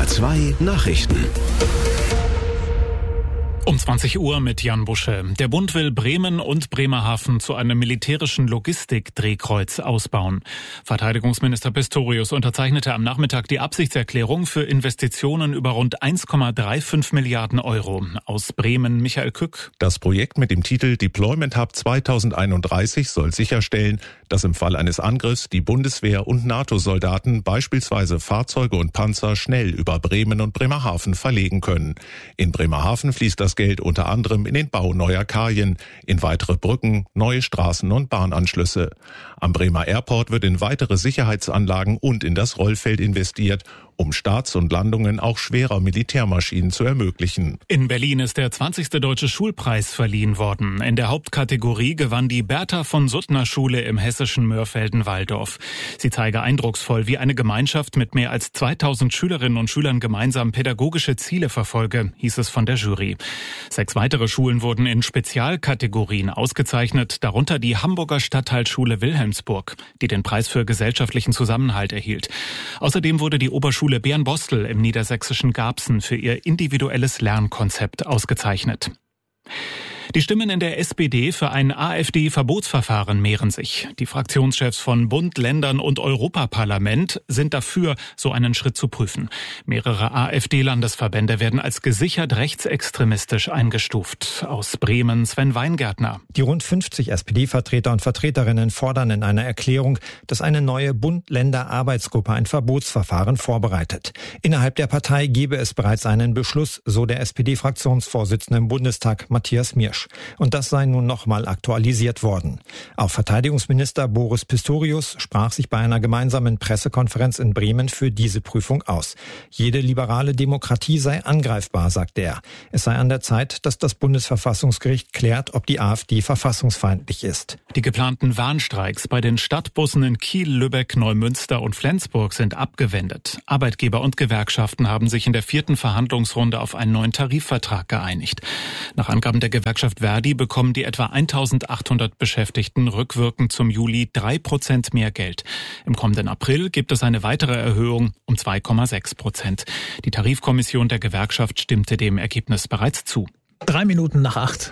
SWR 2 Nachrichten. Um 20 Uhr mit Jan Busche. Der Bund will Bremen und Bremerhaven zu einem militärischen Logistikdrehkreuz ausbauen. Verteidigungsminister Pistorius unterzeichnete am Nachmittag die Absichtserklärung für Investitionen über rund 1,35 Milliarden Euro. Aus Bremen Michael Kück. Das Projekt mit dem Titel Deployment Hub 2031 soll sicherstellen, dass im Fall eines Angriffs die Bundeswehr und NATO-Soldaten beispielsweise Fahrzeuge und Panzer schnell über Bremen und Bremerhaven verlegen können. In Bremerhaven fließt das Geld unter anderem in den Bau neuer Kajen, in weitere Brücken, neue Straßen und Bahnanschlüsse. Am Bremer Airport wird in weitere Sicherheitsanlagen und in das Rollfeld investiert, um Starts und Landungen auch schwerer Militärmaschinen zu ermöglichen. In Berlin ist der 20. Deutsche Schulpreis verliehen worden. In der Hauptkategorie gewann die Bertha von Suttner Schule im hessischen Mörfelden-Walldorf. Sie zeige eindrucksvoll, wie eine Gemeinschaft mit mehr als 2000 Schülerinnen und Schülern gemeinsam pädagogische Ziele verfolge, hieß es von der Jury. 6 weitere Schulen wurden in Spezialkategorien ausgezeichnet, darunter die Hamburger Stadtteilschule Wilhelmsburg, die den Preis für gesellschaftlichen Zusammenhalt erhielt. Außerdem wurde die Oberschule Bernbostel im niedersächsischen Garbsen für ihr individuelles Lernkonzept ausgezeichnet. Die Stimmen in der SPD für ein AfD-Verbotsverfahren mehren sich. Die Fraktionschefs von Bund, Ländern und Europaparlament sind dafür, so einen Schritt zu prüfen. Mehrere AfD-Landesverbände werden als gesichert rechtsextremistisch eingestuft. Aus Bremen Sven Weingärtner. Die rund 50 SPD-Vertreter und Vertreterinnen fordern in einer Erklärung, dass eine neue Bund-Länder-Arbeitsgruppe ein Verbotsverfahren vorbereitet. Innerhalb der Partei gebe es bereits einen Beschluss, so der SPD-Fraktionsvorsitzende im Bundestag Matthias Miersch. Und das sei nun nochmal aktualisiert worden. Auch Verteidigungsminister Boris Pistorius sprach sich bei einer gemeinsamen Pressekonferenz in Bremen für diese Prüfung aus. Jede liberale Demokratie sei angreifbar, sagte er. Es sei an der Zeit, dass das Bundesverfassungsgericht klärt, ob die AfD verfassungsfeindlich ist. Die geplanten Warnstreiks bei den Stadtbussen in Kiel, Lübeck, Neumünster und Flensburg sind abgewendet. Arbeitgeber und Gewerkschaften haben sich in der 4. Verhandlungsrunde auf einen neuen Tarifvertrag geeinigt. Nach Angaben der Gewerkschaft Verdi bekommen die etwa 1800 Beschäftigten rückwirkend zum Juli 3% mehr Geld. Im kommenden April gibt es eine weitere Erhöhung um 2,6%. Die Tarifkommission der Gewerkschaft stimmte dem Ergebnis bereits zu. 7:03.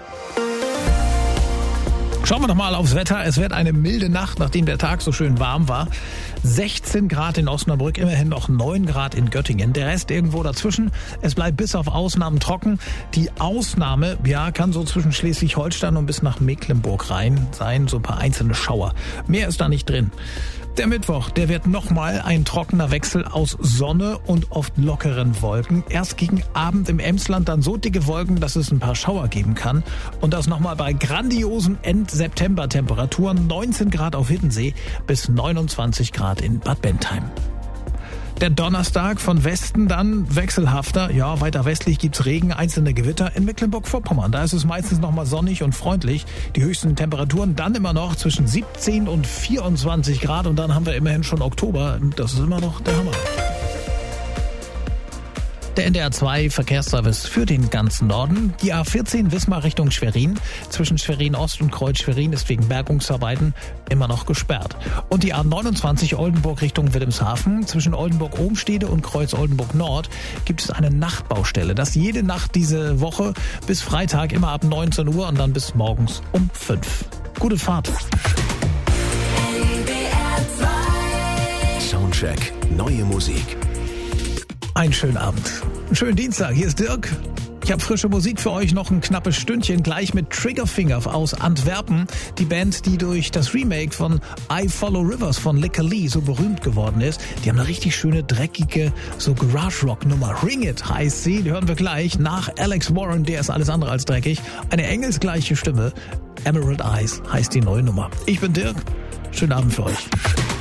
Schauen wir doch mal aufs Wetter. Es wird eine milde Nacht, nachdem der Tag so schön warm war. 16 Grad in Osnabrück, immerhin noch 9 Grad in Göttingen. Der Rest irgendwo dazwischen. Es bleibt bis auf Ausnahmen trocken. Die Ausnahme, kann so zwischen Schleswig-Holstein und bis nach Mecklenburg rein sein. So ein paar einzelne Schauer. Mehr ist da nicht drin. Der Mittwoch, der wird nochmal ein trockener Wechsel aus Sonne und oft lockeren Wolken. Erst gegen Abend im Emsland dann so dicke Wolken, dass es ein paar Schauer geben kann. Und das nochmal bei grandiosen End-September-Temperaturen. 19 Grad auf Hiddensee bis 29 Grad in Bad Bentheim. Der Donnerstag von Westen dann wechselhafter. Weiter westlich gibt's Regen, einzelne Gewitter. In Mecklenburg-Vorpommern, da ist es meistens nochmal sonnig und freundlich. Die höchsten Temperaturen dann immer noch zwischen 17 und 24 Grad. Und dann haben wir immerhin schon Oktober. Das ist immer noch der Hammer. Der NDR 2 Verkehrsservice für den ganzen Norden. Die A14 Wismar Richtung Schwerin. Zwischen Schwerin Ost und Kreuz Schwerin ist wegen Bergungsarbeiten immer noch gesperrt. Und die A29 Oldenburg Richtung Wilhelmshaven. Zwischen Oldenburg-Obenstede und Kreuz Oldenburg Nord gibt es eine Nachtbaustelle. Das jede Nacht diese Woche bis Freitag immer ab 19 Uhr und dann bis morgens um 5. Gute Fahrt. Soundcheck. Neue Musik. Einen schönen Abend. Einen schönen Dienstag. Hier ist Dirk. Ich habe frische Musik für euch, noch ein knappes Stündchen, gleich mit Triggerfinger aus Antwerpen. Die Band, die durch das Remake von I Follow Rivers von Licker Lee so berühmt geworden ist. Die haben eine richtig schöne, dreckige, so Garage-Rock-Nummer. Ring It heißt sie, die hören wir gleich. Nach Alex Warren, der ist alles andere als dreckig. Eine engelsgleiche Stimme. Emerald Eyes heißt die neue Nummer. Ich bin Dirk. Schönen Abend für euch.